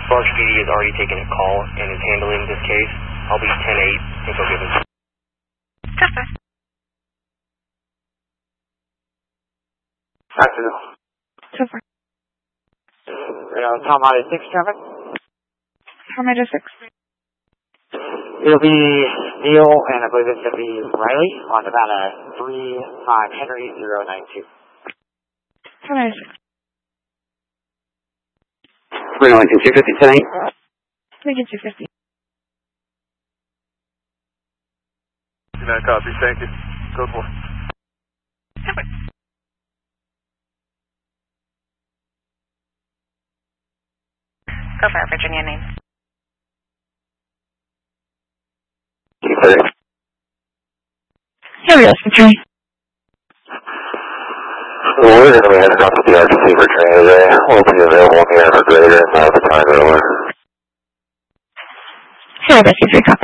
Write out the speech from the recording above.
Sparks PD has already taken a call and is handling this case. I'll be 10-8 and go give him. Testing. Afternoon. So far. Tom out of 6 traffic. From Ida 6. It'll be Neil, and I believe it's going to be Riley on Nevada 35 Henry 092. From Ida 6. We're going to 250 tonight. Make it 250. Copy, thank you. Go for it. Go for it, Virginia name. Here we go, Virginia. Well, we're going to be heading up to the RTC for training today. We'll be available in the air for greater and the time earlier. Here we go, C3 copy.